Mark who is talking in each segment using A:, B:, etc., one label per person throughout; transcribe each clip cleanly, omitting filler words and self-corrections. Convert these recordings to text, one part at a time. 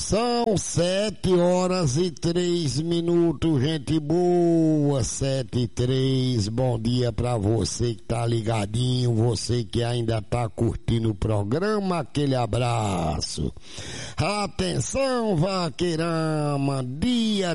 A: São 7h03, gente boa, 7h03, bom dia pra você que tá ligadinho, você que ainda tá curtindo o programa, aquele abraço. Atenção, vaqueirama, dia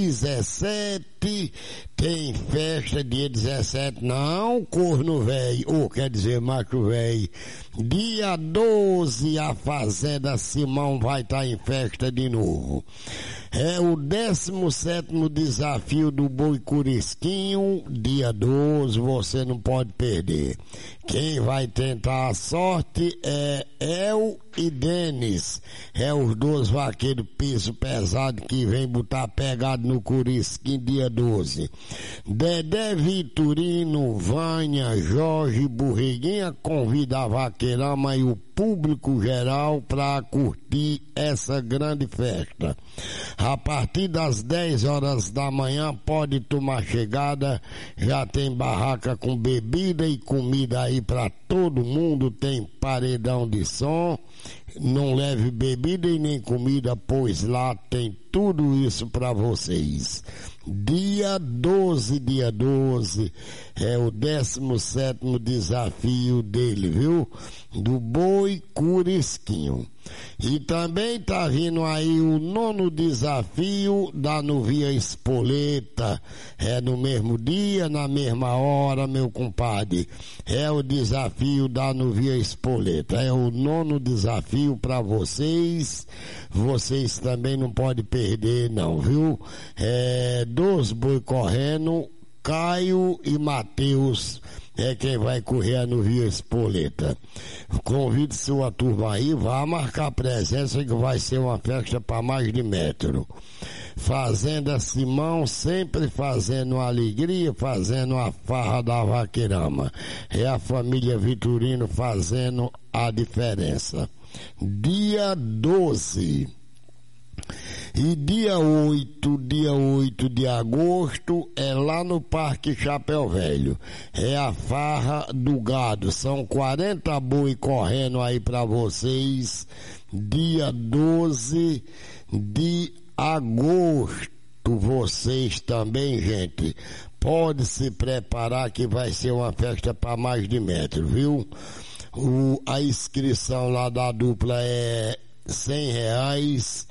A: 17, tem festa dia 17, não, corno velho, ou quer dizer macho velho. Dia 12, a Fazenda Simão vai estar em festa de novo. É o 17º desafio do Boi Curisquinho, dia 12, você não pode perder. Quem vai tentar a sorte é El e Denis. É os dois vaqueiros peso pesado que vem botar pegado no Curisquinho dia 12. Dedé Vitorino, Vânia, Jorge, Borreguinha convida a vaqueirama e o público geral para curtir essa grande festa. A partir das 10 horas da manhã pode tomar chegada, já tem barraca com bebida e comida aí para todo mundo, tem paredão de som, não leve bebida e nem comida, pois lá tem tudo isso para vocês. Dia 12, é o 17º desafio dele, viu? Do Boi Curisquinho. E também tá vindo aí o 9º desafio da Novia Espoleta. É no mesmo dia, na mesma hora, meu compadre. É o desafio da Novia Espoleta. É o 9º desafio para vocês. Vocês também não podem perder, não, viu? É 2 boi correndo, Caio e Matheus é quem vai correr a Novia Espoleta. Convido sua turma aí, vá marcar presença que vai ser uma festa para mais de metro. Fazenda Simão sempre fazendo alegria, fazendo a farra da vaqueirama. É a família Vitorino fazendo a diferença. Dia 12. E dia 8 de agosto é lá no Parque Chapéu Velho. É a farra do gado. São 40 boi correndo aí pra vocês. Dia 12 de agosto. Vocês também, gente. Pode se preparar que vai ser uma festa para mais de metro, viu? A inscrição lá da dupla é R$100.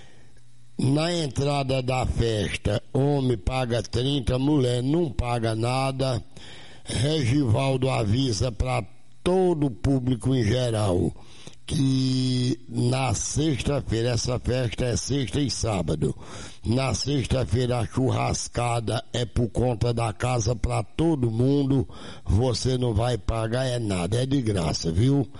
A: Na entrada da festa, homem paga 30, mulher não paga nada. Regivaldo avisa para todo o público em geral que na sexta-feira, essa festa é sexta e sábado, na sexta-feira a churrascada é por conta da casa para todo mundo, você não vai pagar é nada, é de graça, viu?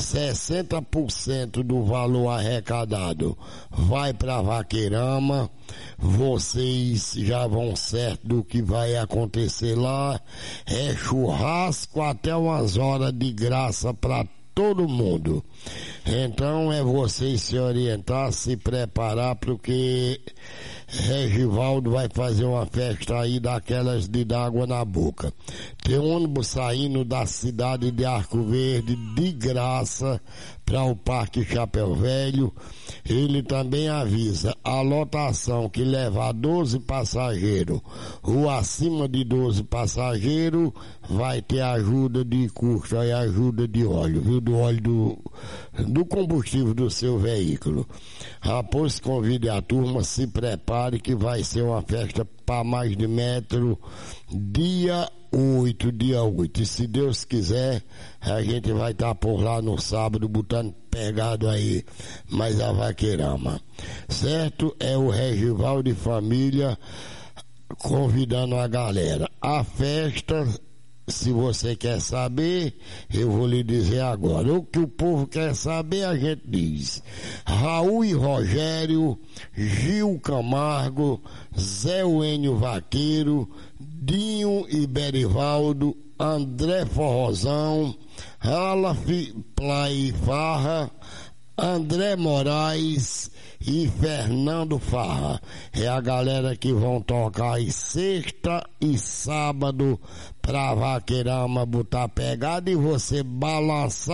A: 60% do valor arrecadado vai para vaqueirama, vocês já vão certo do que vai acontecer lá, é churrasco até umas horas de graça para todo mundo. Então é vocês se orientar, se preparar, porque Regivaldo vai fazer uma festa aí daquelas de dar água na boca. Tem um ônibus saindo da cidade de Arco Verde de graça para o Parque Chapéu Velho. Ele também avisa a lotação que levar 12 passageiros ou acima de 12 passageiros vai ter ajuda de custo e ajuda de óleo, viu? Do óleo do combustível do seu veículo. Após convide a turma, se prepare que vai ser uma festa para mais de metro, dia 8. E se Deus quiser, a gente vai estar por lá no sábado, botando pegado aí, mais a vaqueirama. Certo? É o Regivaldo de família convidando a galera. A festa, se você quer saber, eu vou lhe dizer agora. O que o povo quer saber, a gente diz. Raul e Rogério, Gil Camargo, Zé Uênio Vaqueiro, Dinho e Berivaldo, André Forrozão, Alaf Play Farra, André Moraes e Fernando Farra. É a galera que vão tocar aí sexta e sábado pra vaqueirama botar pegada e você balançar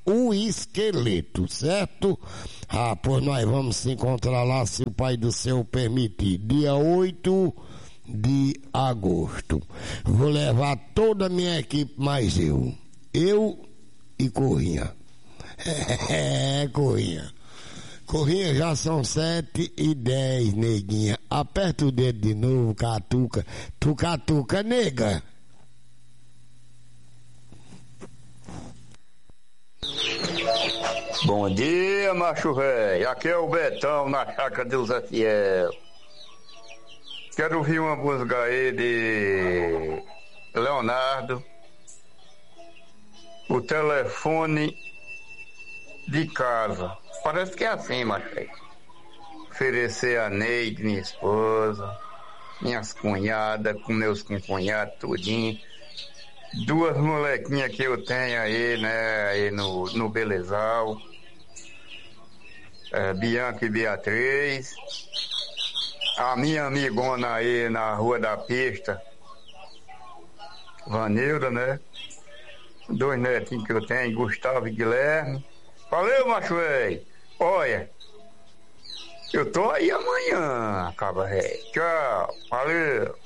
A: o esqueleto, certo? Ah, pois nós vamos se encontrar lá, se o Pai do Céu permitir, dia 8 de agosto. Vou levar toda a minha equipe, mais eu e Corrinha. Corrinha. Corrinha, já são 7h10, neguinha. Aperta o dedo de novo, catuca. Tu catuca, nega.
B: Bom dia, macho velho. Aqui é o Betão, na chácara de Zé Fiel. Quero ouvir uma música aí de Leonardo. O telefone de casa. Parece que é assim, macho velho. Oferecer a Neide, minha esposa, minhas cunhadas, com meus cunhados, tudinho. 2 molequinhas que eu tenho aí, né, aí no Belezal. Bianca e Beatriz. A minha amigona aí na Rua da Pista, Vanilda, né? 2 netinhos que eu tenho, Gustavo e Guilherme. Valeu, macho velho. Olha, eu tô aí amanhã, cabra velho. Tchau, valeu.